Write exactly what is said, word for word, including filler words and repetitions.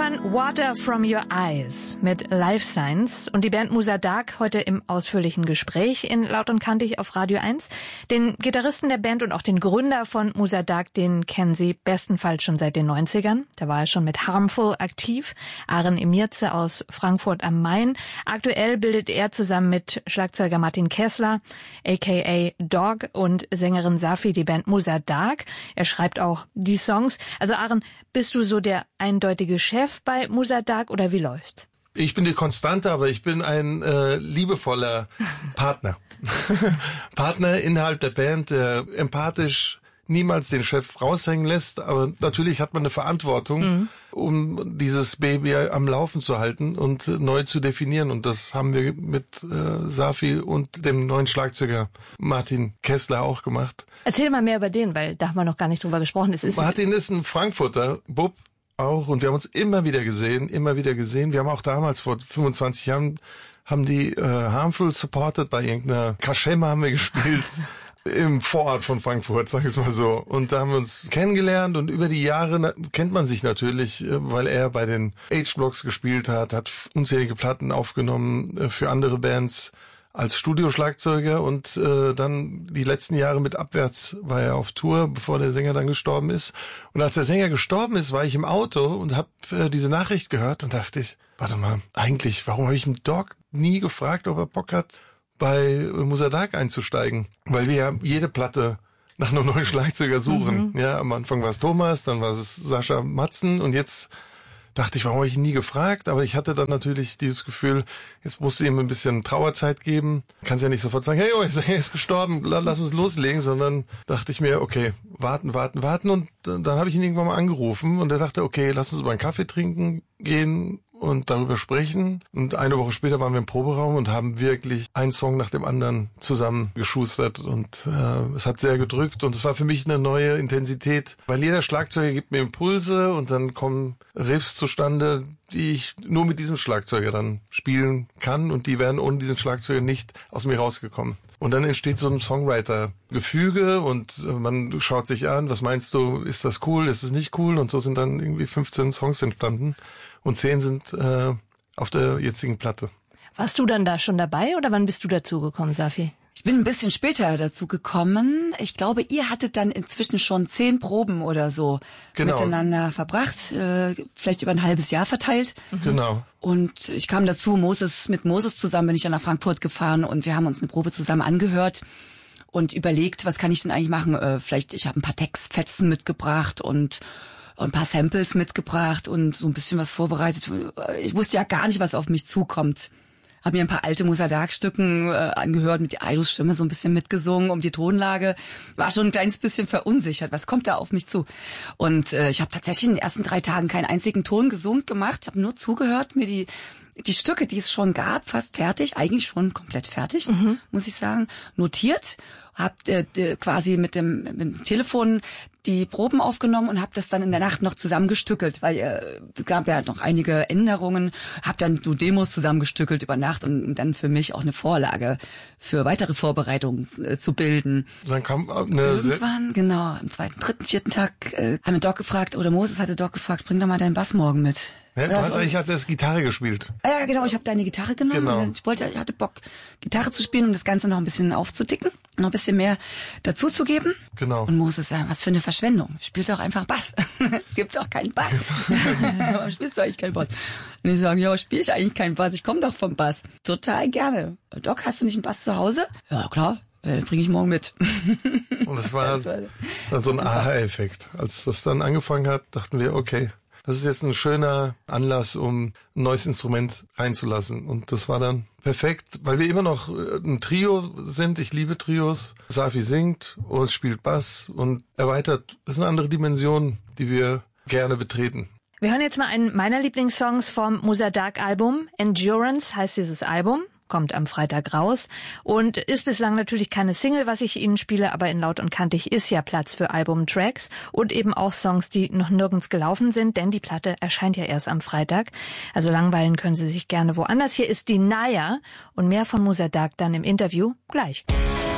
hören Water from Your Eyes mit Life Signs und die Band Musa Dagh heute im ausführlichen Gespräch in Laut und Kantig auf Radio eins. Den Gitarristen der Band und auch den Gründer von Musa Dagh, den kennen Sie bestenfalls schon seit den neunzigern. Da war er schon mit Harmful aktiv. Aren Emirze aus Frankfurt am Main. Aktuell bildet er zusammen mit Schlagzeuger Martin Kessler, aka Dog, und Sängerin Safi die Band Musa Dagh. Er schreibt auch die Songs. Also Aren, bist du so der eindeutige Chef bei Musa Dagh oder wie läuft's? Ich bin die Konstante, aber ich bin ein äh, liebevoller Partner. Partner innerhalb der Band, der empathisch niemals den Chef raushängen lässt, aber natürlich hat man eine Verantwortung, mhm. um dieses Baby am Laufen zu halten und äh, neu zu definieren. Und das haben wir mit äh, Safi und dem neuen Schlagzeuger Martin Kessler auch gemacht. Erzähl mal mehr über den, weil da haben wir noch gar nicht drüber gesprochen. Es ist Martin ist ein Frankfurter Bub auch und wir haben uns immer wieder gesehen, immer wieder gesehen. Wir haben auch damals vor fünfundzwanzig Jahren haben die äh, Harmful supported bei irgendeiner Kaschemme haben wir gespielt. Im Vorort von Frankfurt, sag ich mal so. Und da haben wir uns kennengelernt und über die Jahre na, kennt man sich natürlich, weil er bei den H-Blocks gespielt hat, hat unzählige Platten aufgenommen für andere Bands als Studioschlagzeuger und äh, dann die letzten Jahre mit Abwärts war er auf Tour, bevor der Sänger dann gestorben ist. Und als der Sänger gestorben ist, war ich im Auto und habe äh, diese Nachricht gehört und dachte ich, warte mal, eigentlich, warum habe ich dem Dog nie gefragt, ob er Bock hat, bei Musa Dagh einzusteigen, weil wir ja jede Platte nach einem neuen Schlagzeuger suchen. Mhm. Ja, am Anfang war es Thomas, dann war es Sascha Matzen und jetzt dachte ich, warum habe ich ihn nie gefragt? Aber ich hatte dann natürlich dieses Gefühl, jetzt musst du ihm ein bisschen Trauerzeit geben. Kannst ja nicht sofort sagen, hey, oh, er ist gestorben, lass uns loslegen, sondern dachte ich mir, okay, warten, warten, warten und dann habe ich ihn irgendwann mal angerufen und er dachte, okay, lass uns über einen Kaffee trinken gehen und darüber sprechen. Und eine Woche später waren wir im Proberaum und haben wirklich einen Song nach dem anderen zusammen geschustert. Und äh, es hat sehr gedrückt und es war für mich eine neue Intensität, weil jeder Schlagzeuger gibt mir Impulse und dann kommen Riffs zustande, die ich nur mit diesem Schlagzeuger dann spielen kann und die wären ohne diesen Schlagzeuger nicht aus mir rausgekommen. Und dann entsteht so ein Songwriter-Gefüge und äh, man schaut sich an, was meinst du, ist das cool, ist es nicht cool? Und so sind dann irgendwie fünfzehn Songs entstanden. Und zehn sind äh, auf der jetzigen Platte. Warst du dann da schon dabei oder wann bist du dazu gekommen, Safi? Ich bin ein bisschen später dazu gekommen. Ich glaube, ihr hattet dann inzwischen schon zehn Proben oder so genau. miteinander verbracht, äh, vielleicht über ein halbes Jahr verteilt. Mhm. Genau. Und ich kam dazu, Moses mit Moses zusammen bin ich dann nach Frankfurt gefahren und wir haben uns eine Probe zusammen angehört und überlegt, was kann ich denn eigentlich machen? Äh, vielleicht, ich habe ein paar Textfetzen mitgebracht und ein paar Samples mitgebracht und so ein bisschen was vorbereitet. Ich wusste ja gar nicht, was auf mich zukommt. Hab mir ein paar alte Musa Dagh-Stücken äh, angehört, mit der Idol-Stimme so ein bisschen mitgesungen um die Tonlage. War schon ein kleines bisschen verunsichert. Was kommt da auf mich zu? Und äh, ich habe tatsächlich in den ersten drei Tagen keinen einzigen Ton gesungen gemacht. habe nur zugehört, mir die die Stücke, die es schon gab, fast fertig, eigentlich schon komplett fertig, mhm. muss ich sagen, notiert, hab äh, quasi mit dem, mit dem Telefon die Proben aufgenommen und habe das dann in der Nacht noch zusammengestückelt, weil äh, es gab ja noch einige Änderungen, habe dann so Demos zusammengestückelt über Nacht und, und dann für mich auch eine Vorlage für weitere Vorbereitungen äh, zu bilden. Dann kam eine Irgendwann, genau, am zweiten, dritten, vierten Tag äh, haben wir Doc gefragt, oder Moses hatte Doc gefragt, bring doch mal deinen Bass morgen mit. Ja, du hast eigentlich als erst Gitarre gespielt. Ja, genau, ich habe deine Gitarre genommen. Genau. Ich wollte, ich hatte Bock, Gitarre zu spielen, um das Ganze noch ein bisschen aufzuticken, noch ein bisschen mehr dazu zu geben. Genau. Und Moses sagt, was für eine Verschwendung. Spielt doch einfach Bass. Es gibt doch keinen Bass. Warum spielst du eigentlich keinen Bass? Und ich sage, ja, spiele ich eigentlich keinen Bass. Ich komme doch vom Bass. Total gerne. Doc, hast du nicht einen Bass zu Hause? Ja, klar. Äh, bringe ich morgen mit. Und das war dann so ein Aha-Effekt. Als das dann angefangen hat, dachten wir, okay, das ist jetzt ein schöner Anlass, um ein neues Instrument reinzulassen. Und das war dann perfekt, weil wir immer noch ein Trio sind. Ich liebe Trios. Safi singt und spielt Bass und erweitert. Das ist eine andere Dimension, die wir gerne betreten. Wir hören jetzt mal einen meiner Lieblingssongs vom Musa Dagh Album. Endurance heißt dieses Album. Kommt am Freitag raus und ist bislang natürlich keine Single, was ich Ihnen spiele, aber in Laut und Kantig ist ja Platz für Albumtracks und eben auch Songs, die noch nirgends gelaufen sind, denn die Platte erscheint ja erst am Freitag. Also langweilen können Sie sich gerne woanders. Hier ist die Naya und mehr von Musa Dagh dann im Interview gleich.